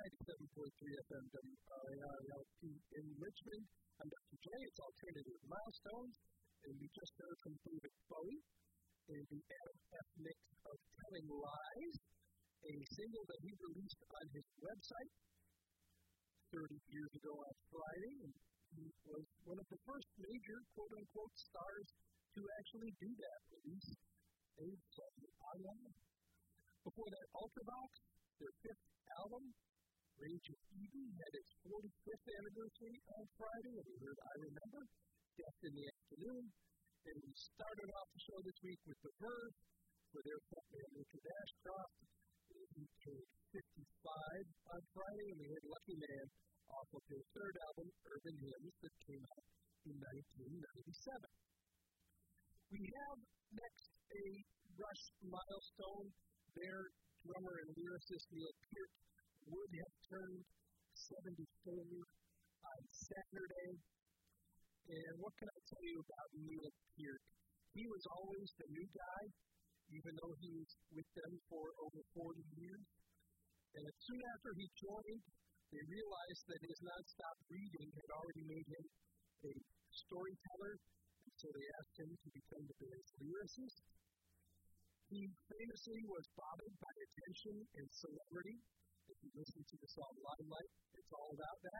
97.3 FM WRLP in Richmond. I'm Dr. J. It's Alternative Milestones, and we just heard from David Bowie in the Adam F. Mix of Telling Lies, a single that he released on his website 30 years ago on Friday, and he was one of the first major quote-unquote stars to actually do that, release a song online. Before that, Ultravox, their fifth album, Rage of Eden, had its 45th anniversary on Friday, and we heard I Remember, Death in the Afternoon. And we started off the show this week with The Verve for their frontman Richard Ashcroft. He turned 55 on Friday, and we heard Lucky Man off of their third album, Urban Hymns, that came out in 1997. We have next a Rush milestone. Their drummer and lyricist Neil Peart would have turned 74 on Saturday. And what can I tell you about Neil Peart? He was always the new guy, even though he was with them for over 40 years. And soon after he joined, they realized that his nonstop reading had already made him a storyteller, and so they asked him to become the band's lyricist. He famously was bothered by attention and celebrity. If you listen to the song Limelight, it's all about that.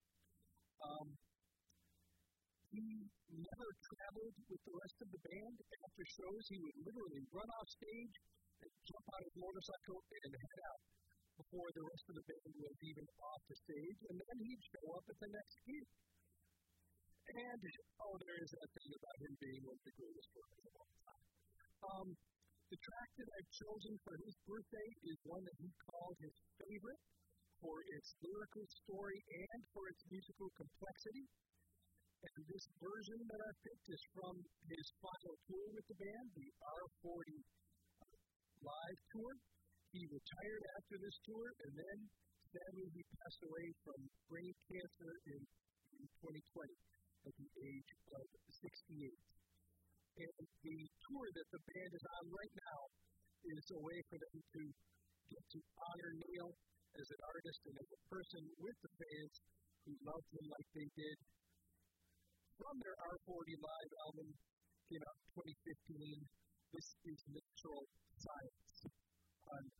He never traveled with the rest of the band. After shows, he would literally run off stage and jump on his motorcycle and head out before the rest of the band was even off the stage, and then he'd show up at the next gig. And, there is that thing about him being one of the greatest workers of all time. The track that I've chosen for his birthday is one that he called his favorite for its lyrical story and for its musical complexity. And this version that I picked is from his final tour with the band, the R40 live tour. He retired after this tour, and then sadly he passed away from brain cancer in 2020 at the age of 68. And the tour that the band is on right now is a way for them to get to honor Neil as an artist and as a person with the fans who loved him like they did. From their R40 live album, came out in 2015, this is Natural Science on